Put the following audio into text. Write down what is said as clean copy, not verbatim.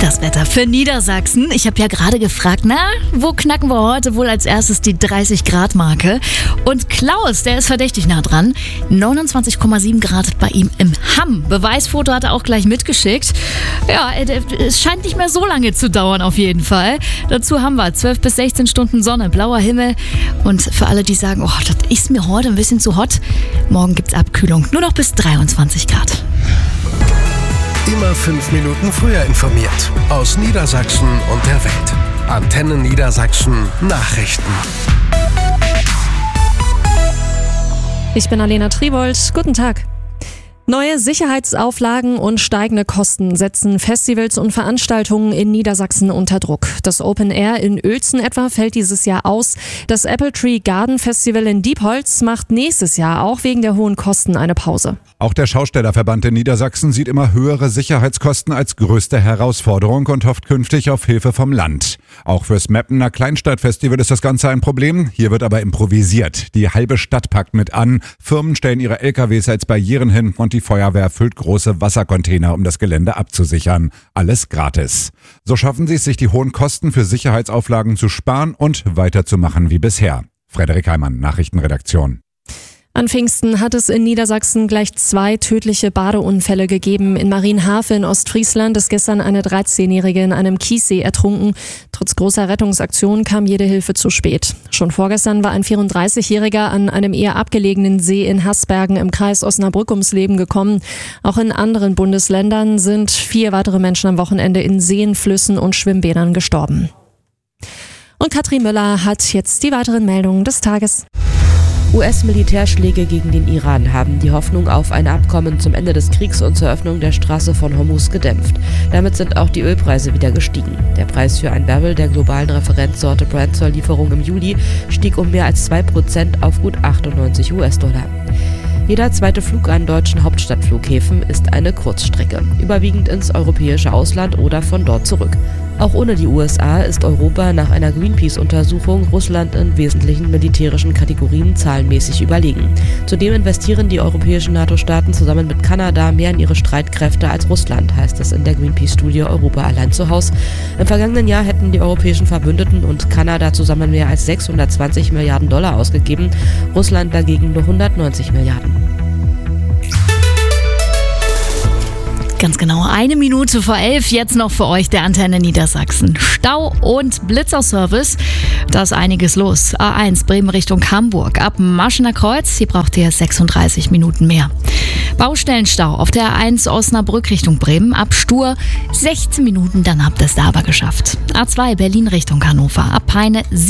Das Wetter für Niedersachsen. Ich habe ja gerade gefragt, wo knacken wir heute wohl als erstes die 30-Grad-Marke? Und Klaus, der ist verdächtig nah dran. 29,7 Grad bei ihm im Hamm. Beweisfoto hat er auch gleich mitgeschickt. Ja, es scheint nicht mehr so lange zu dauern auf jeden Fall. Dazu haben wir 12 bis 16 Stunden Sonne, blauer Himmel. Und für alle, die sagen, das ist mir heute ein bisschen zu hot, morgen gibt's Abkühlung. Nur noch bis 23 Grad. Immer 5 Minuten früher informiert. Aus Niedersachsen und der Welt. Antenne Niedersachsen Nachrichten. Ich bin Alena Tribold. Guten Tag. Neue Sicherheitsauflagen und steigende Kosten setzen Festivals und Veranstaltungen in Niedersachsen unter Druck. Das Open Air in Uelzen etwa fällt dieses Jahr aus. Das Apple Tree Garden Festival in Diepholz macht nächstes Jahr auch wegen der hohen Kosten eine Pause. Auch der Schaustellerverband in Niedersachsen sieht immer höhere Sicherheitskosten als größte Herausforderung und hofft künftig auf Hilfe vom Land. Auch fürs Meppener Kleinstadtfestival ist das Ganze ein Problem. Hier wird aber improvisiert. Die halbe Stadt packt mit an. Firmen stellen ihre LKWs als Barrieren hin und die Feuerwehr füllt große Wassercontainer, um das Gelände abzusichern. Alles gratis. So schaffen sie es, sich die hohen Kosten für Sicherheitsauflagen zu sparen und weiterzumachen wie bisher. Frederik Heimann, Nachrichtenredaktion. An Pfingsten hat es in Niedersachsen gleich 2 tödliche Badeunfälle gegeben. In Marienhafe in Ostfriesland ist gestern eine 13-Jährige in einem Kiessee ertrunken. Trotz großer Rettungsaktion kam jede Hilfe zu spät. Schon vorgestern war ein 34-Jähriger an einem eher abgelegenen See in Haßbergen im Kreis Osnabrück ums Leben gekommen. Auch in anderen Bundesländern sind 4 weitere Menschen am Wochenende in Seen, Flüssen und Schwimmbädern gestorben. Und Katrin Müller hat jetzt die weiteren Meldungen des Tages. US-Militärschläge gegen den Iran haben die Hoffnung auf ein Abkommen zum Ende des Kriegs und zur Öffnung der Straße von Hormuz gedämpft. Damit sind auch die Ölpreise wieder gestiegen. Der Preis für ein Barrel der globalen Referenzsorte Brent zur Lieferung im Juli stieg um mehr als 2% auf gut 98 US-Dollar. Jeder zweite Flug an deutschen Hauptstadtflughäfen ist eine Kurzstrecke, überwiegend ins europäische Ausland oder von dort zurück. Auch ohne die USA ist Europa nach einer Greenpeace-Untersuchung Russland in wesentlichen militärischen Kategorien zahlenmäßig überlegen. Zudem investieren die europäischen NATO-Staaten zusammen mit Kanada mehr in ihre Streitkräfte als Russland, heißt es in der Greenpeace-Studie Europa allein zu Haus. Im vergangenen Jahr hätten die europäischen Verbündeten und Kanada zusammen mehr als 620 Milliarden Dollar ausgegeben, Russland dagegen nur 190 Milliarden. Ganz genau, 1 Minute vor 11, jetzt noch für euch der Antenne Niedersachsen. Stau und Blitzerservice, da ist einiges los. A1 Bremen Richtung Hamburg, ab Maschener Kreuz, hier braucht ihr 36 Minuten mehr. Baustellenstau auf der A1 Osnabrück Richtung Bremen, ab Stur 16 Minuten, dann habt ihr es da aber geschafft. A2 Berlin Richtung Hannover, ab Peine